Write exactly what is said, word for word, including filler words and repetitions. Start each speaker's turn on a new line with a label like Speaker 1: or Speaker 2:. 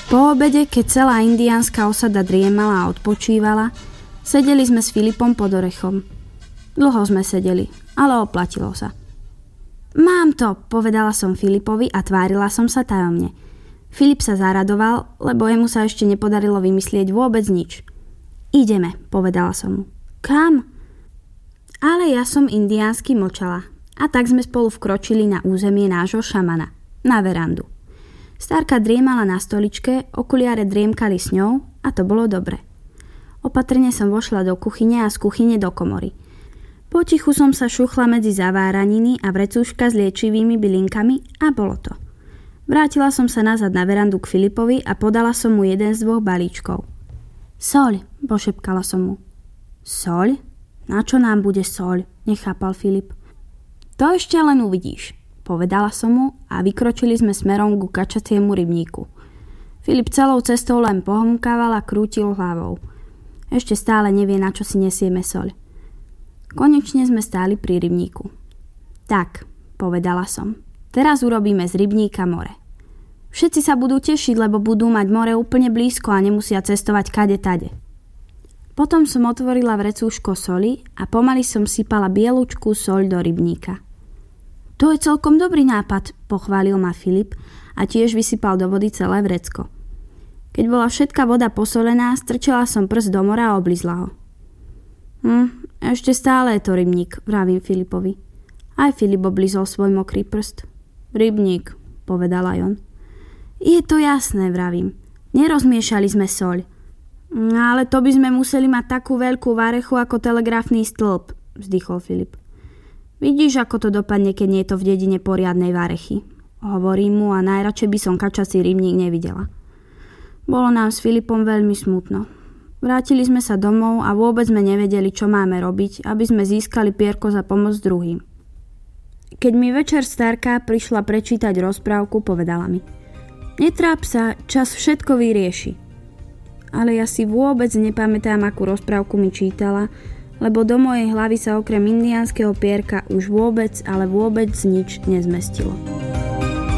Speaker 1: Po obede, keď celá indiánska osada driemala a odpočívala, sedeli sme s Filipom pod orechom. Dlho sme sedeli, ale oplatilo sa. Mám to, povedala som Filipovi a tvárila som sa tajomne. Filip sa zaradoval, lebo jemu sa ešte nepodarilo vymyslieť vôbec nič. Ideme, povedala som mu. Kam? Ale ja som indiánsky mlčala a tak sme spolu vkročili na územie nášho šamana, na verandu. Starka driemala na stoličke, okuliare driemkali s ňou a to bolo dobre. Opatrne som vošla do kuchyne a z kuchyne do komory. Potichu som sa šuchla medzi zaváraniny a vrecúška s liečivými bylinkami a bolo to. Vrátila som sa nazad na verandu k Filipovi a podala som mu jeden z dvoch balíčkov. Soľ, pošepkala som mu. Soľ? Na čo nám bude soľ? Nechápal Filip. To ešte len uvidíš, povedala som mu a vykročili sme smerom ku kačaciemu rybníku. Filip celou cestou len pohmkával a krútil hlavou. Ešte stále nevie, na čo si nesieme soľ. Konečne sme stáli pri rybníku. Tak, povedala som, teraz urobíme z rybníka more. Všetci sa budú tešiť, lebo budú mať more úplne blízko a nemusia cestovať kade tade. Potom som otvorila vrecúško soli a pomaly som sypala bielučkú soľ do rybníka. To je celkom dobrý nápad, pochválil ma Filip a tiež vysypal do vody celé vrecko. Keď bola všetká voda posolená, strčila som prst do mora a oblizla ho. Hm, ešte stále je to rybník, vravím Filipovi. Aj Filip oblizol svoj mokrý prst. Rybník, povedal aj on. Je to jasné, vravím. Nerozmiešali sme soľ. Ale to by sme museli mať takú veľkú varechu ako telegrafný stĺp, vzdychol Filip. Vidíš, ako to dopadne, keď nie je to v dedine poriadnej varechy. Hovorím mu a najradšej by som kačací rybník nevidela. Bolo nám s Filipom veľmi smutno. Vrátili sme sa domov a vôbec sme nevedeli, čo máme robiť, aby sme získali pierko za pomoc druhým. Keď mi večer starka prišla prečítať rozprávku, povedala mi: Netráp sa, čas všetko vyrieši. Ale ja si vôbec nepamätám, akú rozprávku mi čítala, lebo do mojej hlavy sa okrem indiánskeho pierka už vôbec, ale vôbec nič nezmestilo.